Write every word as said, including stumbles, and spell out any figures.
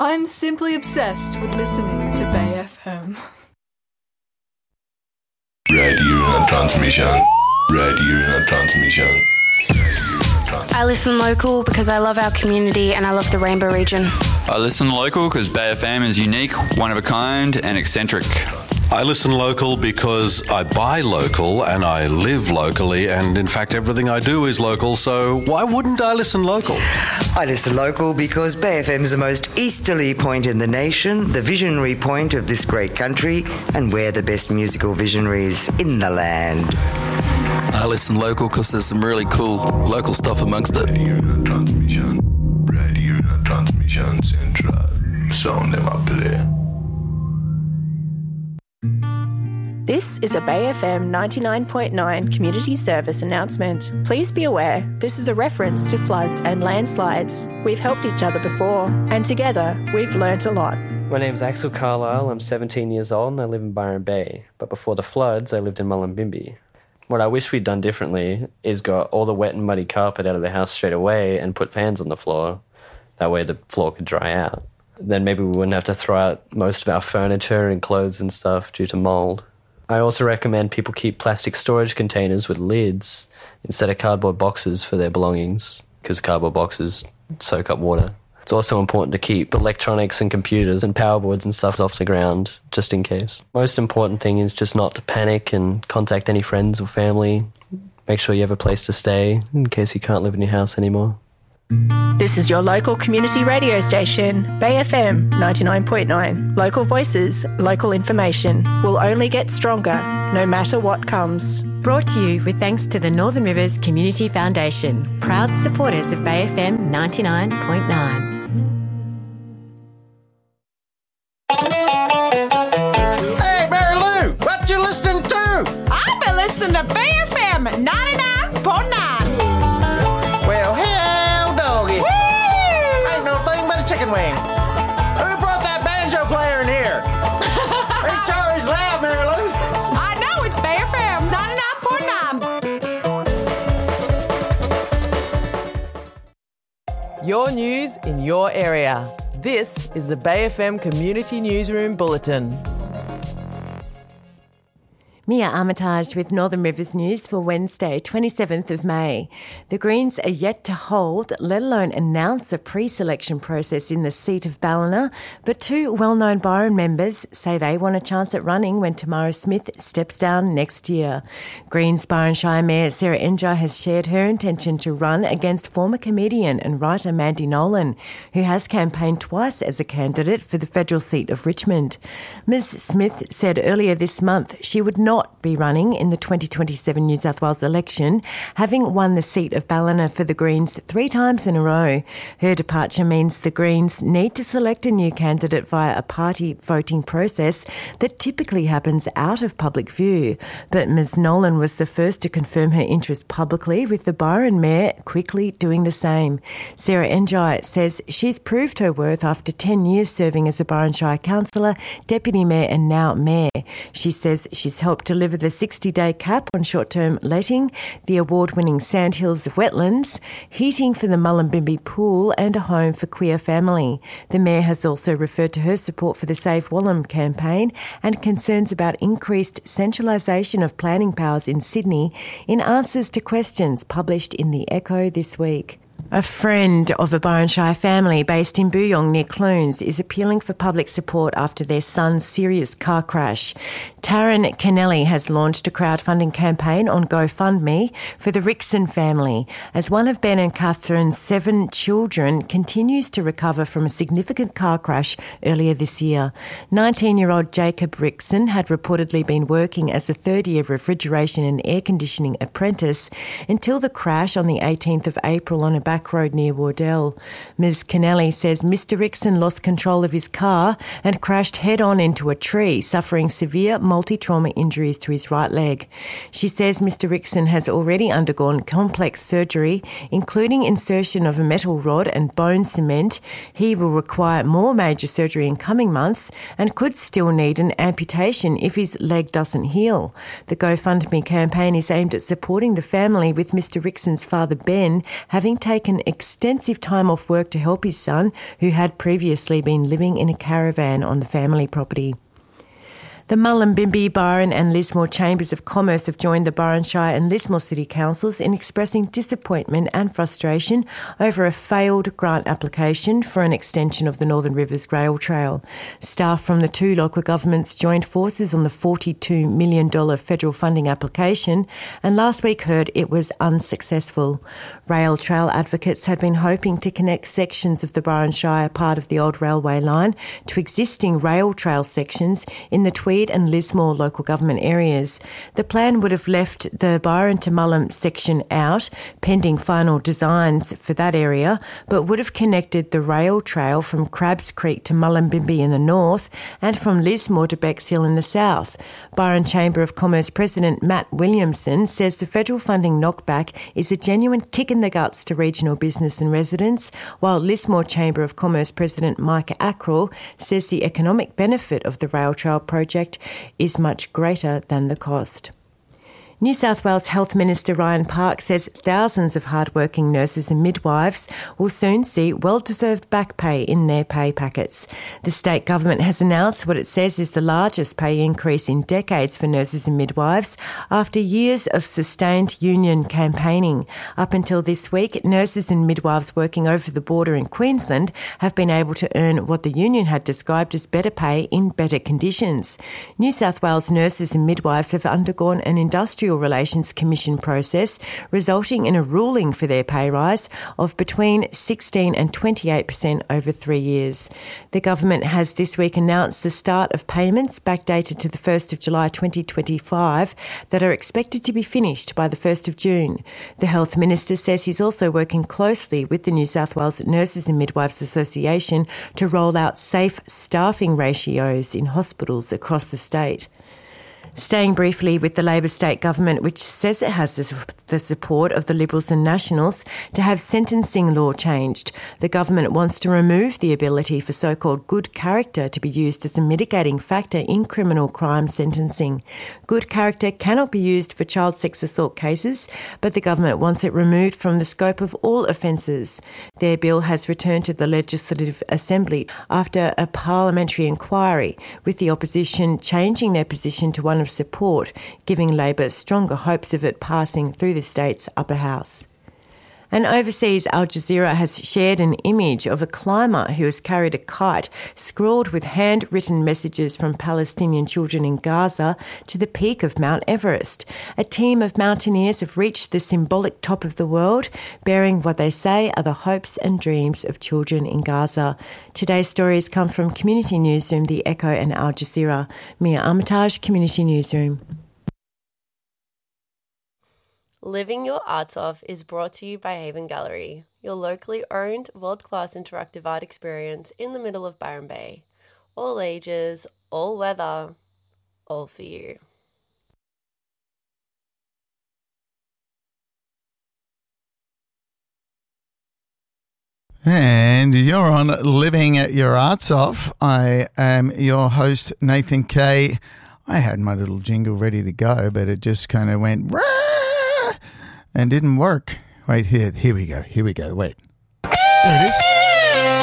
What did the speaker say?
I'm simply obsessed with listening to Bay F M. Radio transmission. Radio transmission. I listen local because I love our community and I love the Rainbow region. I listen local because Bay F M is unique, one of a kind and eccentric. I listen local because I buy local and I live locally, and in fact everything I do is local, so why wouldn't I listen local? I listen local because Bay F M is the most easterly point in the nation, the visionary point of this great country, and we're the best musical visionaries in the land. I listen local because there's some really cool local stuff amongst it. Radio transmission. Radio transmission central. Sound them up there. This is a Bay F M ninety-nine point nine community service announcement. Please be aware, this is a reference to floods and landslides. We've helped each other before, and together we've learnt a lot. My name's Axel Carlisle, I'm seventeen years old and I live in Byron Bay, but before the floods I lived in Mullumbimby. What I wish we'd done differently is got all the wet and muddy carpet out of the house straight away and put fans on the floor. That way the floor could dry out. Then maybe we wouldn't have to throw out most of our furniture and clothes and stuff due to mould. I also recommend people keep plastic storage containers with lids instead of cardboard boxes for their belongings, because cardboard boxes soak up water. It's also important to keep electronics and computers and power boards and stuff off the ground, just in case. Most important thing is just not to panic and contact any friends or family. Make sure you have a place to stay in case you can't live in your house anymore. This is your local community radio station, Bay F M ninety-nine point nine. Local voices, local information will only get stronger no matter what comes. Brought to you with thanks to the Northern Rivers Community Foundation, proud supporters of Bay F M ninety-nine point nine. Hey, Mary Lou, what you listening to? I've been listening to Bay F M ninety-nine point nine. Well, hell, doggy. Woo! Ain't no thing but a chicken wing. Who brought that banjo player in here? He sure is loud, Mary Lou. I know, it's Bay F M ninety-nine point nine. Your news in your area. This is the Bay F M Community Newsroom Bulletin. Mia Armitage with Northern Rivers News for Wednesday, twenty-seventh of May. The Greens are yet to hold, let alone announce a pre-selection process in the seat of Ballina, but two well-known Byron members say they want a chance at running when Tamara Smith steps down next year. Greens Byron Shire Mayor Sarah Enjai has shared her intention to run against former comedian and writer Mandy Nolan, who has campaigned twice as a candidate for the federal seat of Richmond. Miz Smith said earlier this month she would not not be running in the twenty twenty-seven New South Wales election, having won the seat of Ballina for the Greens three times in a row. Her departure means the Greens need to select a new candidate via a party voting process that typically happens out of public view. But Miz Nolan was the first to confirm her interest publicly, with the Byron Mayor quickly doing the same. Sarah Enjai says she's proved her worth after ten years serving as a Byron Shire councillor, deputy mayor and now mayor. She says she's helped deliver the sixty-day cap on short-term letting, the award-winning Sandhills wetlands, heating for the Mullumbimby pool and a home for queer family. The mayor has also referred to her support for the Save Wallam campaign and concerns about increased centralisation of planning powers in Sydney in answers to questions published in the Echo this week. A friend of a Byron Shire family based in Booyong near Clunes is appealing for public support after their son's serious car crash. Taryn Kennelly has launched a crowdfunding campaign on GoFundMe for the Rickson family, as one of Ben and Catherine's seven children continues to recover from a significant car crash earlier this year. nineteen-year-old Jacob Rickson had reportedly been working as a third-year refrigeration and air conditioning apprentice until the crash on the eighteenth of April on a back road near Wardell. Miz Kennelly says Mister Rickson lost control of his car and crashed head-on into a tree, suffering severe multi-trauma injuries to his right leg. She says Mister Rickson has already undergone complex surgery, including insertion of a metal rod and bone cement. He will require more major surgery in coming months and could still need an amputation if his leg doesn't heal. The GoFundMe campaign is aimed at supporting the family, with Mister Rickson's father Ben having taken extensive time off work to help his son, who had previously been living in a caravan on the family property. The Mullumbimby, Byron and Lismore Chambers of Commerce have joined the Byron Shire and Lismore City Councils in expressing disappointment and frustration over a failed grant application for an extension of the Northern Rivers Rail Trail. Staff from the two local governments joined forces on the forty-two million dollars federal funding application and last week heard it was unsuccessful. Rail Trail advocates had been hoping to connect sections of the Byron Shire part of the old railway line to existing rail trail sections in the Tweed and Lismore local government areas. The plan would have left the Byron to Mullum section out, pending final designs for that area, but would have connected the rail trail from Crabs Creek to Mullumbimby in the north and from Lismore to Bexhill in the south. Byron Chamber of Commerce President Matt Williamson says the federal funding knockback is a genuine kick in the guts to regional business and residents, while Lismore Chamber of Commerce President Mike Ackrell says the economic benefit of the rail trail project is much greater than the cost. New South Wales Health Minister Ryan Park says thousands of hard-working nurses and midwives will soon see well-deserved back pay in their pay packets. The state government has announced what it says is the largest pay increase in decades for nurses and midwives after years of sustained union campaigning. Up until this week, nurses and midwives working over the border in Queensland have been able to earn what the union had described as better pay in better conditions. New South Wales nurses and midwives have undergone an industrial Relations Commission process, resulting in a ruling for their pay rise of between sixteen and twenty-eight percent over three years. The government has this week announced the start of payments backdated to the first of July twenty twenty-five that are expected to be finished by the first of June. The Health Minister says he's also working closely with the New South Wales Nurses and Midwives Association to roll out safe staffing ratios in hospitals across the state. Staying briefly with the Labor state government, which says it has the support of the Liberals and Nationals to have sentencing law changed. The government wants to remove the ability for so-called good character to be used as a mitigating factor in criminal crime sentencing. Good character cannot be used for child sex assault cases, but the government wants it removed from the scope of all offences. Their bill has returned to the Legislative Assembly after a parliamentary inquiry, with the opposition changing their position to one of support, giving Labor stronger hopes of it passing through the state's upper house. And overseas, Al Jazeera has shared an image of a climber who has carried a kite scrawled with handwritten messages from Palestinian children in Gaza to the peak of Mount Everest. A team of mountaineers have reached the symbolic top of the world, bearing what they say are the hopes and dreams of children in Gaza. Today's stories come from Community Newsroom, The Echo and Al Jazeera. Mia Armitage, Community Newsroom. Living Your Arts Off is brought to you by Haven Gallery, your locally owned, world-class interactive art experience in the middle of Byron Bay. All ages, all weather, all for you. And you're on Living Your Arts Off. I am your host, Nathan Kay. I had my little jingle ready to go, but it just kind of went... Rah! And didn't work. Wait, here, here we go, here we go, wait. There it is.